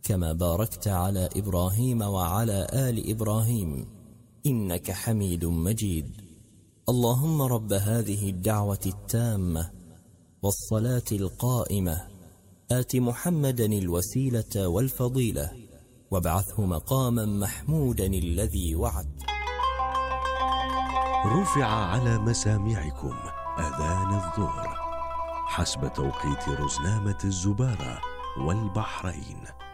كما باركت على إبراهيم وعلى آل إبراهيم إنك حميد مجيد. اللهم رب هذه الدعوة التامة والصلاة القائمة آت محمدا الوسيلة والفضيلة وابعثه مقاما محمودا الذي وعدت. رفع على مسامعكم أذان الظهر حسب توقيت رزنامة الزبارة والبحرين.